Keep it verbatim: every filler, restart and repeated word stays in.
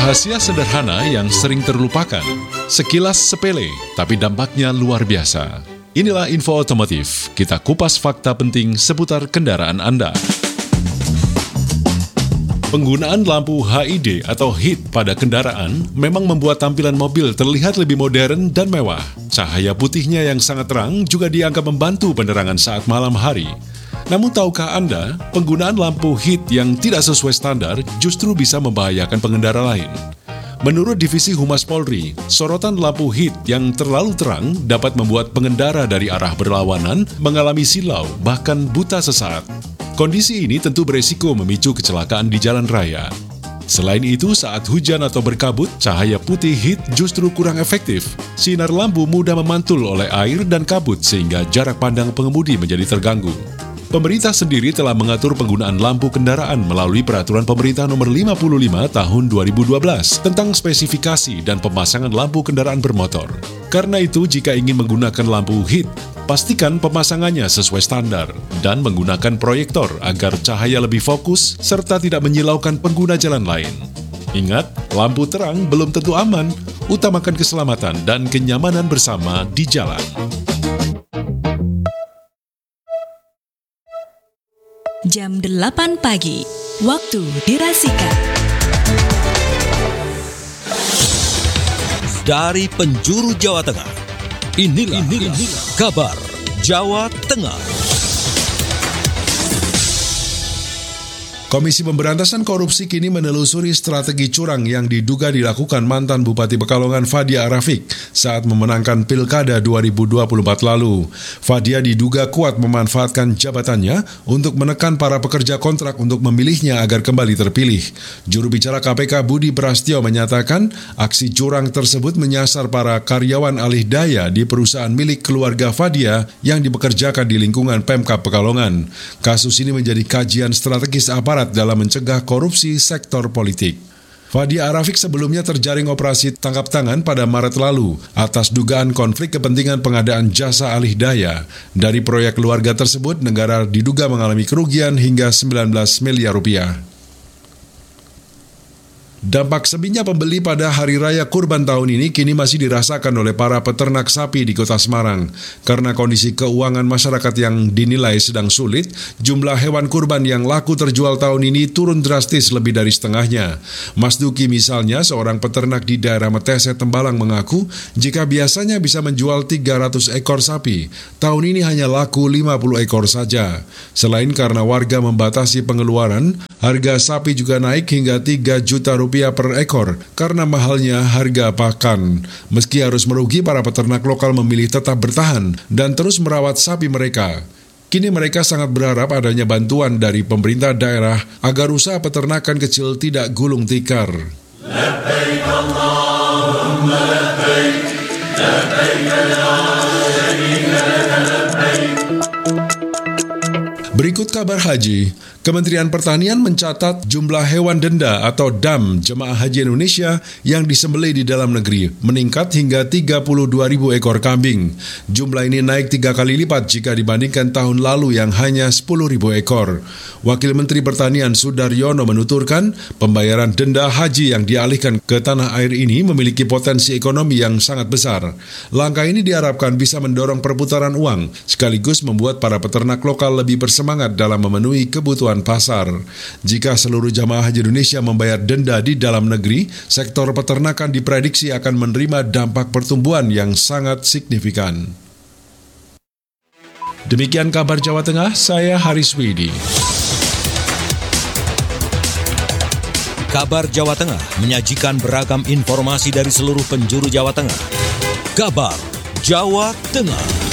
Rahasia sederhana yang sering terlupakan. Sekilas sepele, tapi dampaknya luar biasa. Inilah info otomotif. Kita kupas fakta penting seputar kendaraan Anda. Penggunaan lampu H I D atau H I D pada kendaraan memang membuat tampilan mobil terlihat lebih modern dan mewah. Cahaya putihnya yang sangat terang juga dianggap membantu penerangan saat malam hari. Namun tahukah Anda, penggunaan lampu H I D yang tidak sesuai standar justru bisa membahayakan pengendara lain? Menurut Divisi Humas Polri, sorotan lampu H I D yang terlalu terang dapat membuat pengendara dari arah berlawanan mengalami silau, bahkan buta sesaat. Kondisi ini tentu beresiko memicu kecelakaan di jalan raya. Selain itu, saat hujan atau berkabut, cahaya putih H I D justru kurang efektif. Sinar lampu mudah memantul oleh air dan kabut sehingga jarak pandang pengemudi menjadi terganggu. Pemerintah sendiri telah mengatur penggunaan lampu kendaraan melalui Peraturan Pemerintah Nomor lima puluh lima Tahun dua ribu dua belas tentang spesifikasi dan pemasangan lampu kendaraan bermotor. Karena itu, jika ingin menggunakan lampu H I D, pastikan pemasangannya sesuai standar dan menggunakan proyektor agar cahaya lebih fokus serta tidak menyilaukan pengguna jalan lain. Ingat, lampu terang belum tentu aman. Utamakan keselamatan dan kenyamanan bersama di jalan. Jam delapan pagi, waktu dirasikan. Dari penjuru Jawa Tengah, inilah, inilah, inilah kabar Jawa Tengah. Komisi Pemberantasan Korupsi kini menelusuri strategi curang yang diduga dilakukan mantan Bupati Pekalongan Fadia Rafiq saat memenangkan Pilkada dua ribu dua puluh empat lalu. Fadia diduga kuat memanfaatkan jabatannya untuk menekan para pekerja kontrak untuk memilihnya agar kembali terpilih. Juru bicara K P K Budi Prastio menyatakan aksi curang tersebut menyasar para karyawan alih daya di perusahaan milik keluarga Fadia yang dipekerjakan di lingkungan Pemkab Pekalongan. Kasus ini menjadi kajian strategis aparat dalam mencegah korupsi sektor politik. Fadia Rafiq sebelumnya terjaring operasi tangkap tangan pada Maret lalu atas dugaan konflik kepentingan pengadaan jasa alih daya. Dari proyek keluarga tersebut, negara diduga mengalami kerugian hingga sembilan belas miliar rupiah. Dampak sepinya pembeli pada Hari Raya Kurban tahun ini kini masih dirasakan oleh para peternak sapi di Kota Semarang. Karena kondisi keuangan masyarakat yang dinilai sedang sulit, jumlah hewan kurban yang laku terjual tahun ini turun drastis lebih dari setengahnya. Mas Duki misalnya, seorang peternak di daerah Metese, Tembalang mengaku jika biasanya bisa menjual tiga ratus ekor sapi, tahun ini hanya laku lima puluh ekor saja. Selain karena warga membatasi pengeluaran, harga sapi juga naik hingga tiga juta rupiah per ekor karena mahalnya harga pakan. Meski harus merugi, para peternak lokal memilih tetap bertahan dan terus merawat sapi mereka. Kini mereka sangat berharap adanya bantuan dari pemerintah daerah agar usaha peternakan kecil tidak gulung tikar. Labbaik Allahumma labbaik, labbaik la syarika laka labbaik. Berikut kabar haji. Kementerian Pertanian mencatat jumlah hewan denda atau D A M jemaah haji Indonesia yang disembelih di dalam negeri meningkat hingga tiga puluh dua ribu ekor kambing. Jumlah ini naik tiga kali lipat jika dibandingkan tahun lalu yang hanya sepuluh ribu ekor. Wakil Menteri Pertanian Sudaryono menuturkan pembayaran denda haji yang dialihkan ke tanah air ini memiliki potensi ekonomi yang sangat besar. Langkah ini diharapkan bisa mendorong perputaran uang sekaligus membuat para peternak lokal lebih bersemangat dalam memenuhi kebutuhan pasar. Jika seluruh jamaah haji Indonesia membayar denda di dalam negeri, sektor peternakan diprediksi akan menerima dampak pertumbuhan yang sangat signifikan. Demikian kabar Jawa Tengah, saya Haris Widi. Kabar Jawa Tengah menyajikan beragam informasi dari seluruh penjuru Jawa Tengah. Kabar Jawa Tengah.